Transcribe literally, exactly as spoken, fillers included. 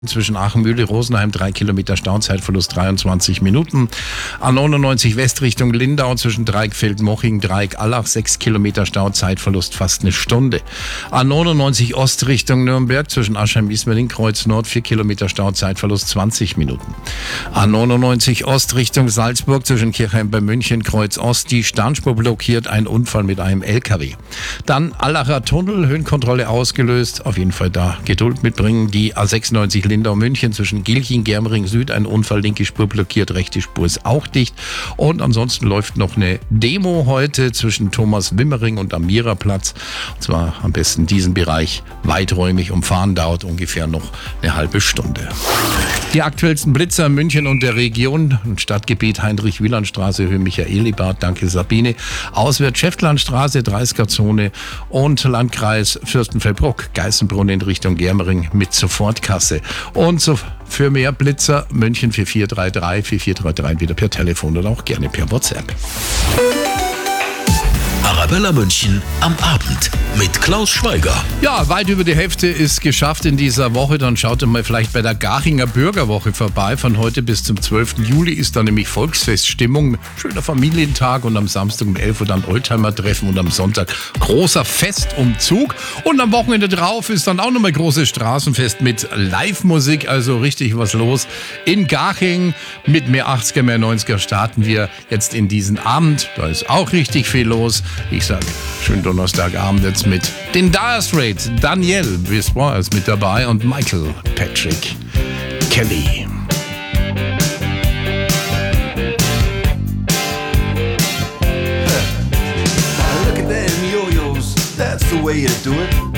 Zwischen Aachen-Mühle, Rosenheim, drei Kilometer Stauzeitverlust, dreiundzwanzig Minuten. A neunundneunzig West Richtung Lindau zwischen Dreieckfeld-Moching, Dreieck-Allach, sechs Kilometer Stauzeitverlust, fast eine Stunde. A neunundneunzig Ost Richtung Nürnberg zwischen Aschheim-Ismaning, Kreuz Nord, vier Kilometer Stauzeitverlust, zwanzig Minuten. A neunundneunzig Ost Richtung Salzburg zwischen Kirchheim bei München, Kreuz Ost, die Starnspur blockiert, ein Unfall mit einem L K W. Dann Allacher Tunnel, Höhenkontrolle ausgelöst, auf jeden Fall da Geduld mitbringen. Die A sechsundneunzig Lindau-München zwischen Gilching, Germering Süd, ein Unfall, linke Spur blockiert, rechte Spur ist auch dicht. Und ansonsten läuft noch eine Demo heute zwischen Thomas Wimmering und Amiraplatz. Und zwar am besten diesen Bereich weiträumig umfahren, dauert ungefähr noch eine halbe Stunde. Die aktuellsten Blitzer in München und der Region, Stadtgebiet Heinrich-Wieland-Straße, Höhe Michaelibad, danke Sabine, auswärts Schäftlarnstraße, dreißiger-Zone und Landkreis Fürstenfeldbruck, Geißenbrunn in Richtung Germering mit Sofortkasse. Und so für mehr Blitzer München vier vier drei drei, vier vier drei drei wieder per Telefon oder auch gerne per WhatsApp. Arabella München am Abend mit Klaus Schweiger. Ja, weit über die Hälfte ist geschafft in dieser Woche. Dann schaut ihr mal vielleicht bei der Garchinger Bürgerwoche vorbei. Von heute bis zum zwölften Juli ist da nämlich Volksfeststimmung. Schöner Familientag und am Samstag um elf Uhr dann Oldtimer-Treffen und am Sonntag großer Festumzug. Und am Wochenende drauf ist dann auch nochmal großes Straßenfest mit Live-Musik. Also richtig was los in Garching. Mit mehr achtziger, mehr neunziger starten wir jetzt in diesen Abend. Da ist auch richtig viel los. Ich sag, schönen Donnerstagabend jetzt mit den Dire Straits. Danielle Bisbois ist mit dabei und Michael Patrick Kelly. Look at them yo-yos, that's the way you do it.